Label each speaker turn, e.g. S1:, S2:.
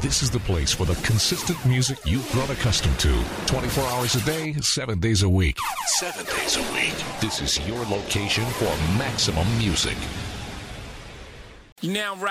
S1: This is the place for the consistent music you've grown accustomed to. 24 hours a day, 7 days a week. 7 days a week. This is your location for maximum music.
S2: You now